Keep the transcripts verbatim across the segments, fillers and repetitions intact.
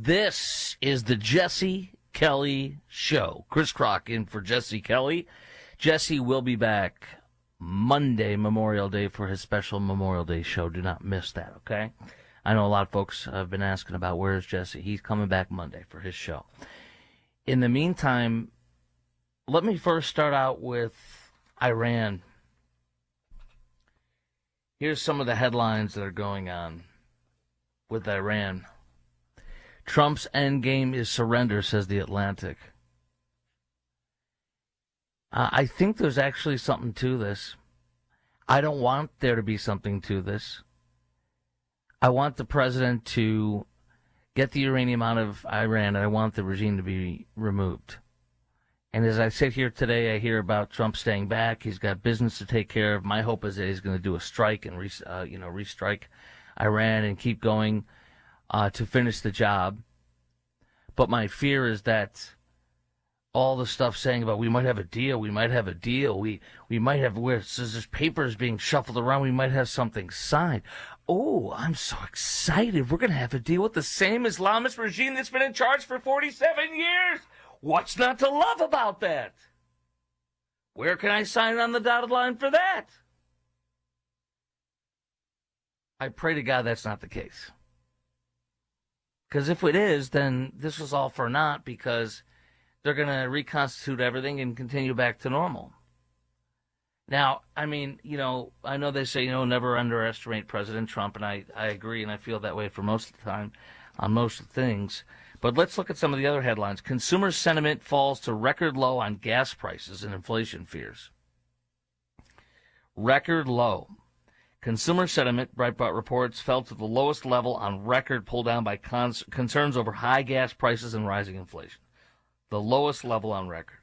This is the Jesse Kelly Show. Chris Crock in for Jesse Kelly. Jesse will be back Monday, Memorial Day, for his special Memorial Day show. Do not miss that, okay? I know a lot of folks have been asking about where's Jesse. He's coming back Monday for his show. In the meantime, let me first start out with Iran. Here's some of the headlines that are going on with Iran. Trump's endgame is surrender, says The Atlantic. Uh, I think there's actually something to this. I don't want there to be something to this. I want the president to get the uranium out of Iran, and I want the regime to be removed. And as I sit here today, I hear about Trump staying back. He's got business to take care of. My hope is that he's going to do a strike and re, uh, you know, restrike Iran and keep going uh, to finish the job. But my fear is that all the stuff saying about we might have a deal, we might have a deal, we we might have where there's papers being shuffled around, we might have something signed. Oh, I'm so excited. We're going to have a deal with the same Islamist regime that's been in charge for forty-seven years. What's not to love about that? Where can I sign on the dotted line for that? I pray to God that's not the case. Because if it is, then this was all for naught, because they're going to reconstitute everything and continue back to normal. Now, I mean, you know, I know they say, you know, never underestimate President Trump, and I, I agree, and I feel that way for most of the time on most things. But let's look at some of the other headlines. Consumer sentiment falls to record low on gas prices and inflation fears. Record low. Consumer sentiment, Breitbart reports, fell to the lowest level on record, pulled down by cons- concerns over high gas prices and rising inflation. The lowest level on record.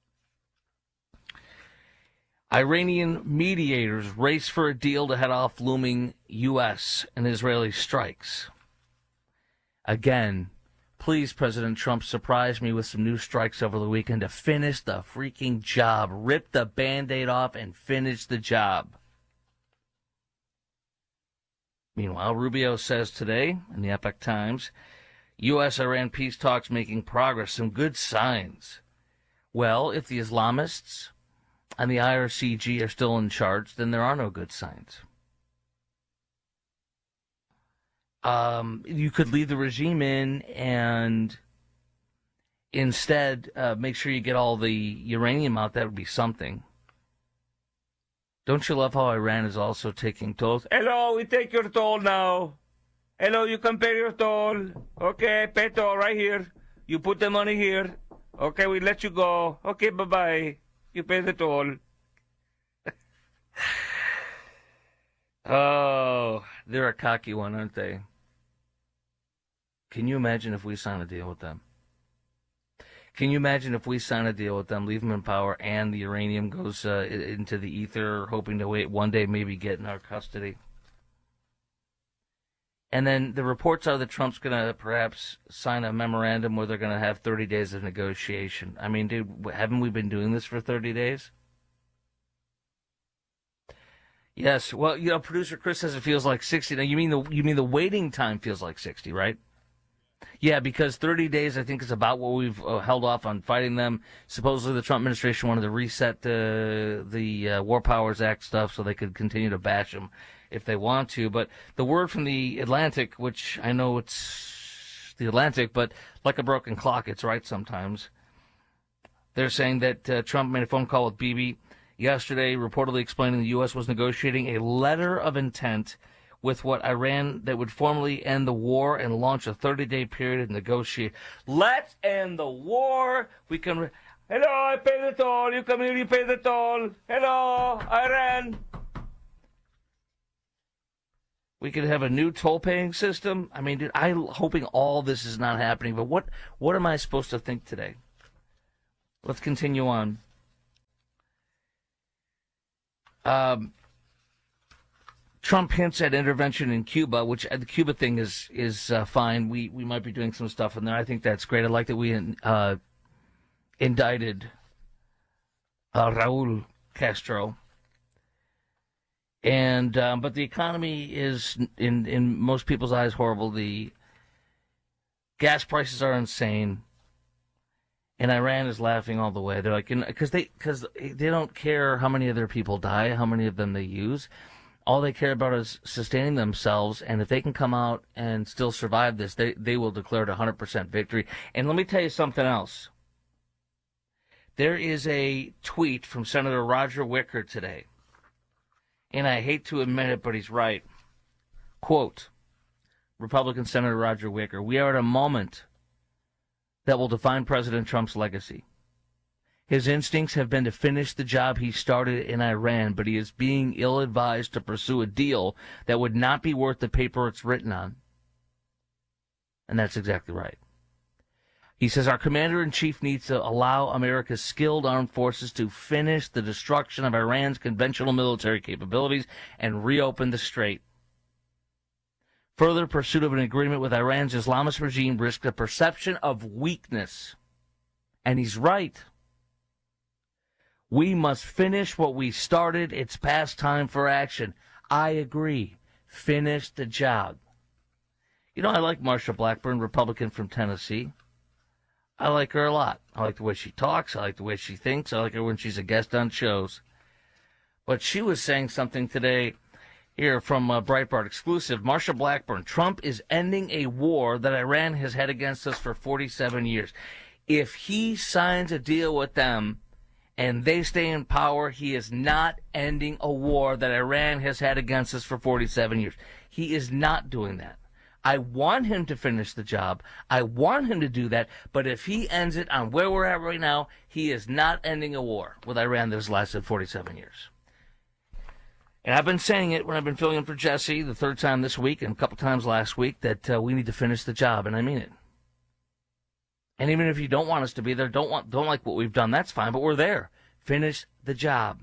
Iranian mediators race for a deal to head off looming U S and Israeli strikes. Again, please, President Trump, surprise me with some new strikes over the weekend to finish the freaking job. Rip the Band-Aid off and finish the job. Meanwhile, Rubio says today in the Epoch Times, U S Iran peace talks making progress, some good signs. Well, if the Islamists and the I R C G are still in charge, then there are no good signs. Um, you could leave the regime in and instead uh, make sure you get all the uranium out. That would be something. Don't you love how Iran is also taking tolls? Hello, we take your toll now. Hello, you can pay your toll. Okay, pay toll right here. You put the money here. Okay, we let you go. Okay, bye-bye. You pay the toll. Oh, they're a cocky one, aren't they? Can you imagine if we sign a deal with them? Can you imagine if we sign a deal with them, leave them in power, and the uranium goes uh, into the ether, hoping to wait one day maybe get in our custody? And then the reports are that Trump's going to perhaps sign a memorandum where they're going to have thirty days of negotiation. I mean, dude, haven't we been doing this for thirty days? Yes. Well, you know, producer Chris says it feels like sixty. Now, you mean the you mean the waiting time feels like sixty, right? Yeah, because thirty days, I think, is about what we've uh, held off on fighting them. Supposedly, the Trump administration wanted to reset uh, the uh, War Powers Act stuff so they could continue to bash them if they want to. But the word from the Atlantic, which I know it's the Atlantic, but like a broken clock, it's right sometimes. They're saying that uh, Trump made a phone call with Bibi yesterday, reportedly explaining the U S was negotiating a letter of intent with what Iran that would formally end the war and launch a thirty-day period of negotiate. Let's end the war. We can... Re- Hello, I pay the toll. You come here, you pay the toll. Hello, Iran. We could have a new toll-paying system. I mean, dude, I'm hoping all this is not happening, but what, what am I supposed to think today? Let's continue on. Um... Trump hints at intervention in Cuba, which uh, the Cuba thing is is uh, fine. We we might be doing some stuff in there. I think that's great. I like that we uh, indicted uh, Raul Castro. And um, but the economy is, in in most people's eyes, horrible. The Gas prices are insane. And Iran is laughing all the way. They're like, because they, because they don't care how many of their people die, how many of them they use. All they care about is sustaining themselves. And if they can come out and still survive this, they, they will declare it a one hundred percent victory. And let me tell you something else. There is a tweet from Senator Roger Wicker today. And I hate to admit it, but he's right. Quote, Republican Senator Roger Wicker, "We are at a moment that will define President Trump's legacy. His instincts have been to finish the job he started in Iran, but he is being ill-advised to pursue a deal that would not be worth the paper it's written on." And that's exactly right. He says, "Our commander-in-chief needs to allow America's skilled armed forces to finish the destruction of Iran's conventional military capabilities and reopen the strait. Further pursuit of an agreement with Iran's Islamist regime risks a perception of weakness." And he's right. "We must finish what we started. It's past time for action." I agree. Finish the job. You know, I like Marsha Blackburn, Republican from Tennessee. I like her a lot. I like the way she talks. I like the way she thinks. I like her when she's a guest on shows. But she was saying something today here from uh, Breitbart exclusive. Marsha Blackburn, "Trump is ending a war that Iran has had against us for forty-seven years. If he signs a deal with them and they stay in power, he is not ending a war that Iran has had against us for forty-seven years. He is not doing that. I want him to finish the job. I want him to do that. But if he ends it on where we're at right now, he is not ending a war with Iran that has lasted forty-seven years. And I've been saying it when I've been filling in for Jesse the third time this week and a couple times last week that uh, we need to finish the job, and I mean it. And even if you don't want us to be there, don't want, don't like what we've done, that's fine, but we're there. Finish the job.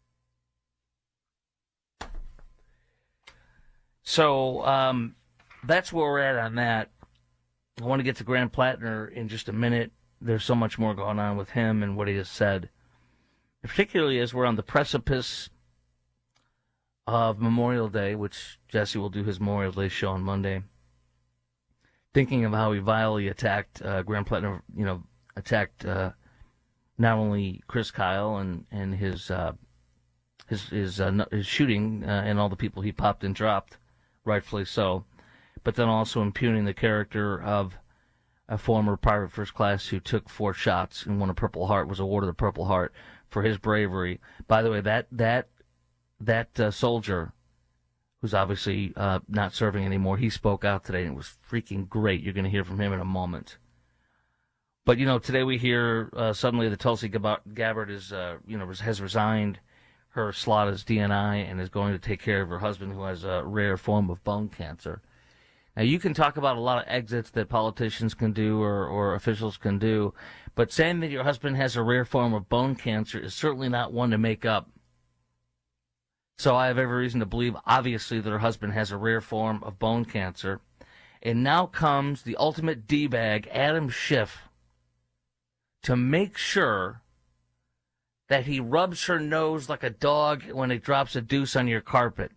So um, that's where we're at on that. I want to get to Graham Plattner in just a minute. There's so much more going on with him and what he has said, particularly as we're on the precipice of Memorial Day, which Jesse will do his Memorial Day show on Monday. Thinking of how he vilely attacked, uh, Graham Plattner, you know, attacked uh, not only Chris Kyle and and his uh, his his, uh, his shooting uh, and all the people he popped and dropped, rightfully so, but then also impugning the character of a former private first class who took four shots and won a Purple Heart, was awarded the Purple Heart for his bravery. By the way, that that. That uh, soldier, who's obviously uh, not serving anymore, he spoke out today, and it was freaking great. You're going to hear from him in a moment. But, you know, today we hear uh, suddenly that Tulsi Gabbard is, uh, you know, has resigned her slot as D N I and is going to take care of her husband, who has a rare form of bone cancer. Now, you can talk about a lot of exits that politicians can do or, or officials can do, but saying that your husband has a rare form of bone cancer is certainly not one to make up. So I have every reason to believe, obviously, that her husband has a rare form of bone cancer. And now comes the ultimate D-bag, Adam Schiff, to make sure that he rubs her nose like a dog when it drops a deuce on your carpet,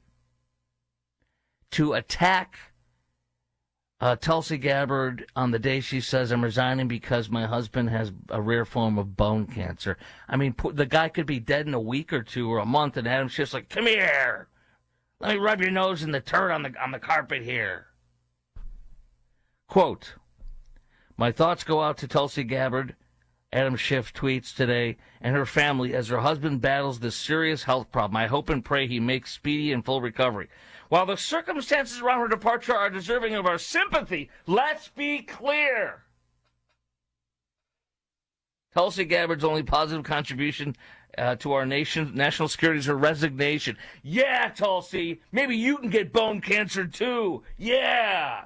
to attack uh, Tulsi Gabbard on the day she says, "I'm resigning because my husband has a rare form of bone cancer." I mean, the guy could be dead in a week or two or a month, and Adam Schiff's like, "Come here, let me rub your nose in the turd on the on the carpet here." Quote, "My thoughts go out to Tulsi Gabbard," Adam Schiff tweets today, "and her family as her husband battles this serious health problem. I hope and pray he makes speedy and full recovery. While the circumstances around her departure are deserving of our sympathy, let's be clear. Tulsi Gabbard's only positive contribution uh, to our nation, national security is her resignation." Yeah, Tulsi, maybe you can get bone cancer too. Yeah.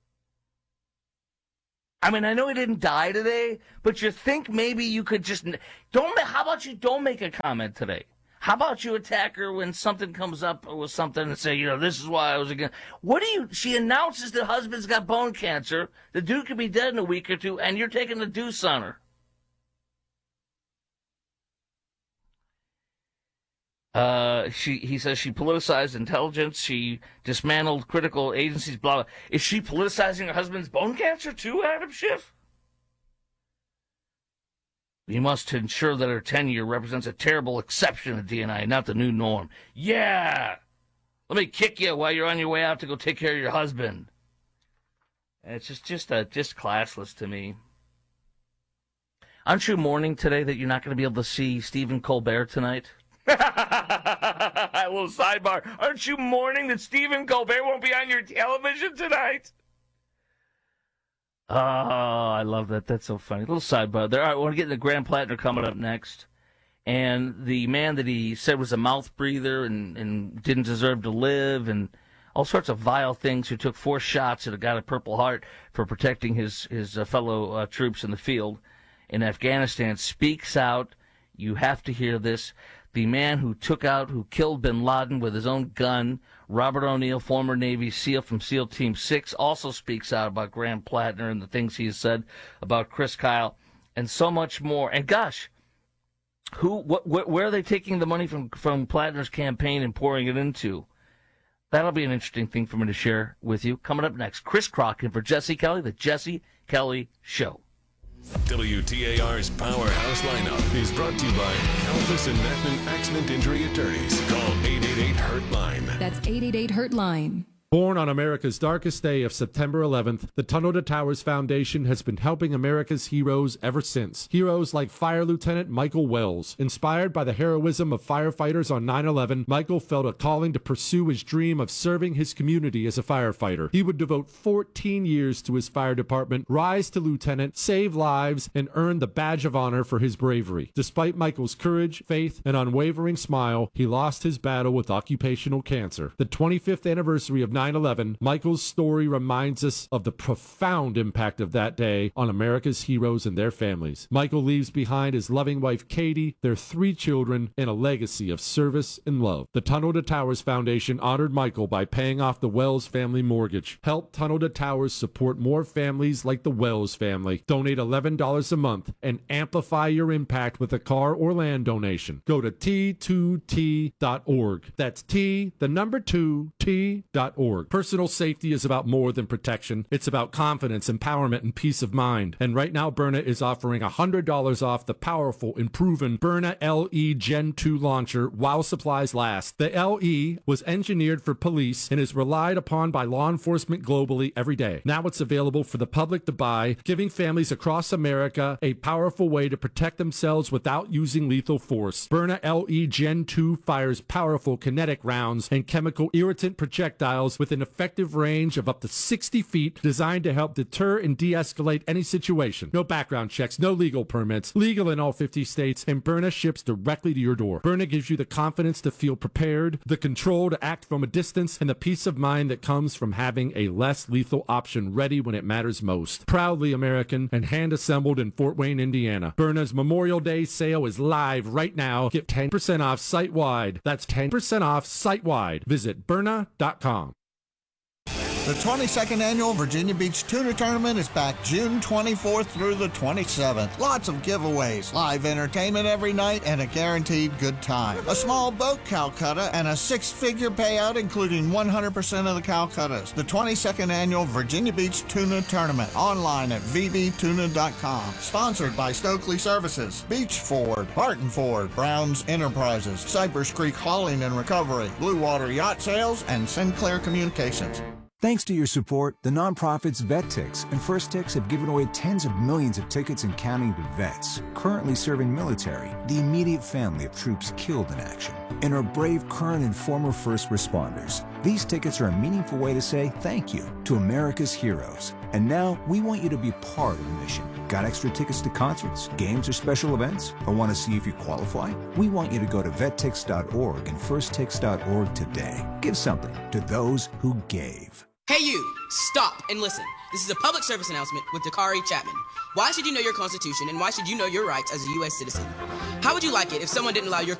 I mean, I know he didn't die today, but you think maybe you could just don't. How about you don't make a comment today? How about you attack her when something comes up with something and say, you know, this is why I was against. What do you? She announces the husband's got bone cancer. The dude could be dead in a week or two, and you're taking the deuce on her. Uh, she he says she politicized intelligence. She dismantled critical agencies. Blah, blah. Is she politicizing her husband's bone cancer too, Adam Schiff? We must ensure that her tenure represents a terrible exception of D and I, not the new norm. Yeah! Let me kick you while you're on your way out to go take care of your husband. And it's just just uh, just classless to me. Aren't you mourning today that you're not going to be able to see Stephen Colbert tonight? A little sidebar. Aren't you mourning that Stephen Colbert won't be on your television tonight? Oh, I love that. That's so funny. A little sidebar there. All right, we're getting the Graham Plattner coming up next. And the man that he said was a mouth breather and, and didn't deserve to live and all sorts of vile things, who took four shots and got a Purple Heart for protecting his, his uh, fellow uh, troops in the field in Afghanistan, speaks out. You have to hear this. The man who took out, who killed bin Laden with his own gun, Robert O'Neill, former Navy SEAL from SEAL Team six, also speaks out about Graham Plattner and the things he has said about Chris Kyle and so much more. And gosh, who, what, wh- where are they taking the money from, from Plattner's campaign and pouring it into? That'll be an interesting thing for me to share with you. Coming up next, Chris Crocker for Jesse Kelly, the Jesse Kelly Show. W T A R's Powerhouse Lineup is brought to you by Elvis and Nathan Accident Injury Attorneys. Call eight eight eight hurt line. That's eight eight eight hurt line. Born on America's darkest day of September eleventh, the Tunnel to Towers Foundation has been helping America's heroes ever since. Heroes like Fire Lieutenant Michael Wells. Inspired by the heroism of firefighters on nine eleven, Michael felt a calling to pursue his dream of serving his community as a firefighter. He would devote fourteen years to his fire department, rise to lieutenant, save lives, and earn the Badge of Honor for his bravery. Despite Michael's courage, faith, and unwavering smile, he lost his battle with occupational cancer. The twenty-fifth anniversary of nine eleven, Michael's story reminds us of the profound impact of that day on America's heroes and their families. Michael leaves behind his loving wife Katie, their three children, and a legacy of service and love. The Tunnel to Towers Foundation honored Michael by paying off the Wells family mortgage. Help Tunnel to Towers support more families like the Wells family. Donate eleven dollars a month and amplify your impact with a car or land donation. Go to T two T dot org. That's T, the number two, T dot org. Personal safety is about more than protection. It's about confidence, empowerment, and peace of mind. And right now, Byrna is offering one hundred dollars off the powerful and proven Byrna L E Gen two launcher while supplies last. The L E was engineered for police and is relied upon by law enforcement globally every day. Now it's available for the public to buy, giving families across America a powerful way to protect themselves without using lethal force. Byrna L E Gen two fires powerful kinetic rounds and chemical irritant projectiles with an effective range of up to sixty feet, designed to help deter and de-escalate any situation. No background checks, no legal permits, legal in all fifty states, and Byrna ships directly to your door. Byrna gives you the confidence to feel prepared, the control to act from a distance, and the peace of mind that comes from having a less lethal option ready when it matters most. Proudly American and hand-assembled in Fort Wayne, Indiana. Byrna's Memorial Day sale is live right now. Get ten percent off site-wide. That's ten percent off site-wide. Visit Byrna dot com. The twenty-second Annual Virginia Beach Tuna Tournament is back June twenty-fourth through the twenty-seventh. Lots of giveaways, live entertainment every night, and a guaranteed good time. A small boat Calcutta and a six-figure payout, including one hundred percent of the Calcuttas. The twenty-second Annual Virginia Beach Tuna Tournament, online at v b tuna dot com. Sponsored by Stokely Services, Beach Ford, Barton Ford, Browns Enterprises, Cypress Creek Hauling and Recovery, Blue Water Yacht Sales, and Sinclair Communications. Thanks to your support, the nonprofits VetTix and First Tix have given away tens of millions of tickets and counting to vets currently serving military, the immediate family of troops killed in action, and our brave current and former first responders. These tickets are a meaningful way to say thank you to America's heroes. And now we want you to be part of the mission. Got extra tickets to concerts, games, or special events? Or want to see if you qualify? We want you to go to vet tix dot org and first tix dot org today. Give something to those who gave. Hey you! Stop and listen. This is a public service announcement with Dakari Chapman. Why should you know your Constitution and why should you know your rights as a U S citizen? How would you like it if someone didn't allow your